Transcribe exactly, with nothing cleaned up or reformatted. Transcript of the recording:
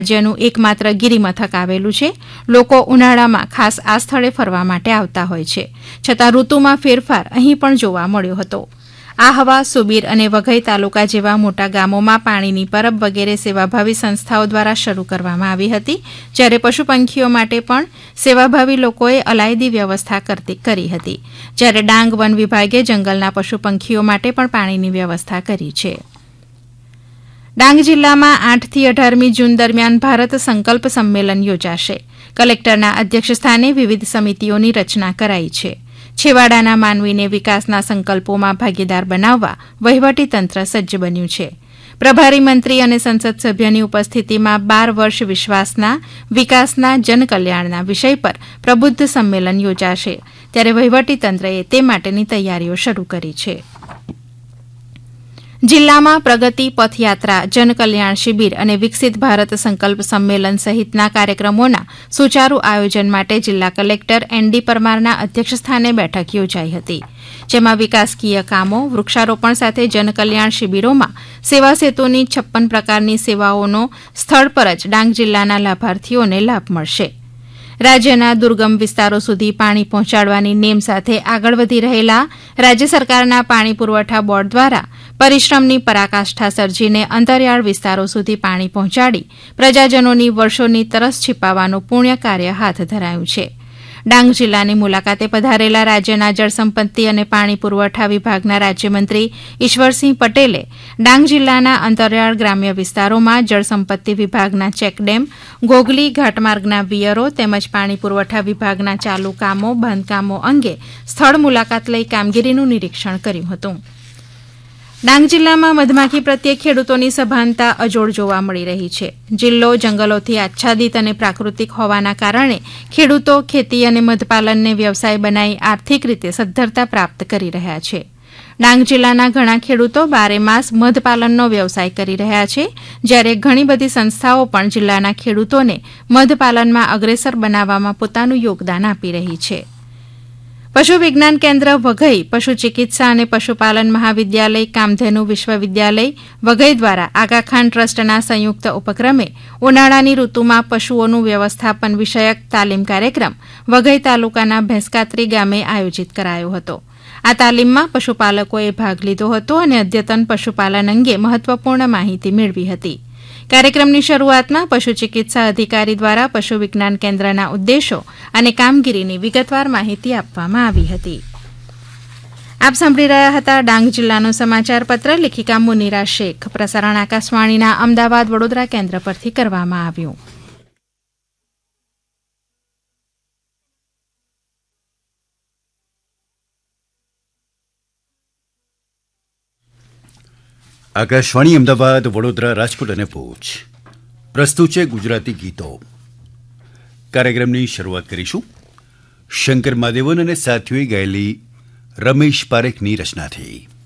જેનું એકમાત્ર ગિરિમથક આવેલું છે. લોકો ઉનાળામાં ખાસ આ સ્થળે ફરવા માટે આવતા હોય છે. છતાં ઋતુમાં ફેરફાર અહીં પણ જોવા મળ્યો હતો. આહવા, સુબીર અને વઘઈ તાલુકા જેવા મોટા ગામોમાં પાણીની પરબ વગેરે સેવાભાવી સંસ્થાઓ દ્વારા શરૂ કરવામાં આવી હતી. જ્યારે પશુ પંખીઓ માટે પણ સેવાભાવી લોકોએ અલાયદી વ્યવસ્થા કરી હતી. જ્યારે ડાંગ વન વિભાગે જંગલના પશુ પંખીઓ માટે પણ પાણીની વ્યવસ્થા કરી છે. ડાંગ જિલ્લામાં આઠથી અઢારમી જૂન દરમિયાન ભારત સંકલ્પ સંમેલન યોજાશે. કલેક્ટરના અધ્યક્ષસ્થાને વિવિધ સમિતિઓની રચના કરાઈ છે. છેવાડાના માનવીને વિકાસના સંકલ્પોમાં ભાગીદાર બનાવવા વહીવટીતંત્ર સજ્જ બન્યું છે. પ્રભારી મંત્રી અને સંસદ સભ્યની ઉપસ્થિતિમાં બાર વર્ષ વિશ્વાસના વિકાસના જનકલ્યાણના વિષય પર પ્રબુદ્ધ સંમેલન યોજાશે. ત્યારે વહીવટીતંત્રએ તે માટેની તૈયારીઓ શરૂ કરી છે. જિલ્લામાં પ્રગતિ પથયાત્રા, જનકલ્યાણ શિબિર અને વિકસિત ભારત સંકલ્પ સંમેલન સહિતના કાર્યક્રમોના સુચારુ આયોજન માટે જિલ્લા કલેક્ટર એન ડી પરમારના અધ્યક્ષસ્થાને બેઠક યોજાઈ હતી. જેમાં વિકાસકીય કામો, વૃક્ષારોપણ સાથે જનકલ્યાણ શિબિરોમાં સેવા સેતુની છપ્પન પ્રકારની સેવાઓનો સ્થળ પર જ ડાંગ જિલ્લાના લાભાર્થીઓને લાભ મળશે. રાજ્યના દુર્ગમ વિસ્તારો સુધી પાણી પહોંચાડવાની નેમ સાથે આગળ વધી રહેલા રાજ્ય સરકારના પાણી પુરવઠા બોર્ડ દ્વારા પરિશ્રમની પરાકાષ્ઠા સર્જીને અંતરિયાળ વિસ્તારો સુધી પાણી પહોંચાડી પ્રજાજનોની વર્ષોની તરસ છીપાવવાનું પુણ્ય કાર્ય હાથ ધરાયું છે. ડાંગ જિલ્લાની મુલાકાતે પધારેલા રાજ્યના જળસંપત્તિ અને પાણી પુરવઠા વિભાગના રાજ્યમંત્રી ઈશ્વરસિંહ પટેલે ડાંગ જિલ્લાના અંતરિયાળ ગ્રામ્ય વિસ્તારોમાં જળસંપત્તિ વિભાગના ચેકડેમ, ગોગલી ઘાટમાર્ગના વિયરો તેમજ પાણી પુરવઠા વિભાગના ચાલુ કામો, બાંધકામો અંગે સ્થળ મુલાકાત લઈ કામગીરીનું નિરીક્ષણ કર્યું હતું. ડાંગ જિલ્લામાં મધમાખી પ્રત્યે ખેડૂતોની સભાનતા અજોડ જોવા મળી રહી છે. જિલ્લો જંગલોથી આચ્છાદિત અને પ્રાકૃતિક હોવાના કારણે ખેડૂતો ખેતી અને મધપાલનને વ્યવસાય બનાવી આર્થિક રીતે સદ્ધરતા પ્રાપ્ત કરી રહ્યા છે. ડાંગ જિલ્લાના ઘણા ખેડૂતો બારે માસ મધપાલનનો વ્યવસાય કરી રહ્યા છે. જ્યારે ઘણી બધી સંસ્થાઓ પણ જિલ્લાના ખેડૂતોને મધપાલનમાં અગ્રેસર બનાવવામાં પોતાનું યોગદાન આપી રહી છે. પશુ વિજ્ઞાન કેન્દ્ર વઘઈ, પશુ ચિકિત્સા અને પશુપાલન મહાવિદ્યાલય, કામધેનુ વિશ્વવિદ્યાલય વઘઈ દ્વારા આગાખાન ટ્રસ્ટના સંયુક્ત ઉપક્રમે ઉનાળાની ઋતુમાં પશુઓનું વ્યવસ્થાપન વિષયક તાલીમ કાર્યક્રમ વઘઈ તાલુકાના ભેંસકાત્રી ગામે આયોજિત કરાયો હતો. આ તાલીમમાં પશુપાલકોએ ભાગ લીધો હતો અને અદ્યતન પશુપાલન અંગે મહત્વપૂર્ણ માહિતી મેળવી હતી. કાર્યક્રમની શરૂઆતમાં પશુ ચિકિત્સા અધિકારી દ્વારા પશુ વિજ્ઞાન કેન્દ્રના ઉદ્દેશો અને કામગીરીની વિગતવાર માહિતી આપવામાં આવી હતી. આપ સાંભળી રહ્યા હતા ડાંગ જિલ્લાનો સમાચાર પત્ર. લેખિકા મુનિરા શેખ. પ્રસારણ આકાશવાણીના અમદાવાદ વડોદરા કેન્દ્ર પરથી કરવામાં આવ્યું. આકાશવાણી અમદાવાદ, વડોદરા, રાજકોટ અને ભુજ. પ્રસ્તુત છે ગુજરાતી ગીતો. કાર્યક્રમની શરૂઆત કરીશું શંકર મહાદેવન અને સાથીઓએ ગાયેલી રમેશ પારેખની રચનાથી.